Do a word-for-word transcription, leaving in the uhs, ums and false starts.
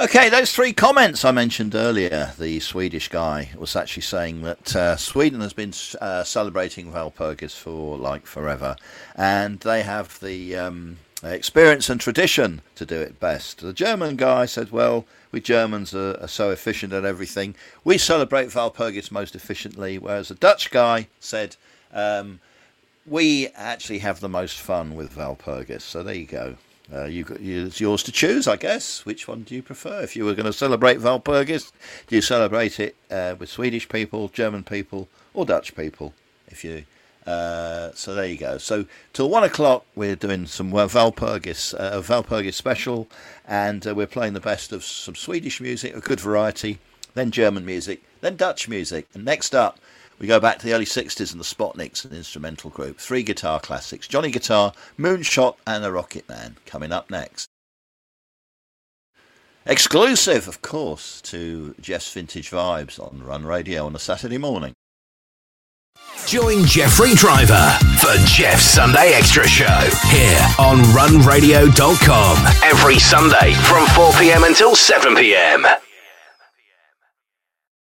Okay, those three comments I mentioned earlier, the Swedish guy was actually saying that uh, Sweden has been uh, celebrating Walpurgis for like forever, and they have the um, experience and tradition to do it best. The German guy said, well, we Germans are, are so efficient at everything. We celebrate Walpurgis most efficiently, whereas the Dutch guy said, um, we actually have the most fun with Walpurgis. So there you go. Uh, you, you, it's yours to choose, I guess. Which one do you prefer? If you were going to celebrate Walpurgis, do you celebrate it uh, with Swedish people, German people, or Dutch people? If you, uh, so there you go. So till one o'clock, we're doing some Walpurgis, uh, a Walpurgis special, and uh, we're playing the best of some Swedish music, a good variety, then German music, then Dutch music, and next up, we go back to the early sixties and the Spotniks, an instrumental group. Three guitar classics, Johnny Guitar, Moonshot and The Rocket Man, coming up next. Exclusive, of course, to Jeff's Vintage Vibes on Run Radio on a Saturday morning. Join Jeffrey Driver for Jeff's Sunday Extra Show here on run radio dot com every Sunday from four p.m. until seven p.m.